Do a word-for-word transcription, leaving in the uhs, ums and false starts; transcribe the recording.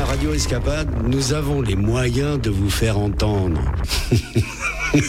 Radio Escapade, nous avons les moyens de vous faire entendre.